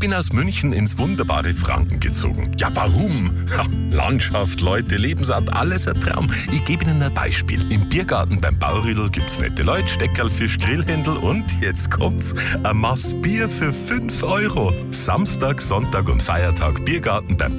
bin aus München ins wunderbare Franken gezogen. Ja, warum? Ha, Landschaft, Leute, Lebensart, alles ein Traum. Ich gebe Ihnen ein Beispiel. Im Biergarten beim Baurüdel gibt's nette Leute, Steckerl, Fisch, Grillhändel und jetzt kommt's, ein Maß Bier für 5 Euro. Samstag, Sonntag und Feiertag Biergarten beim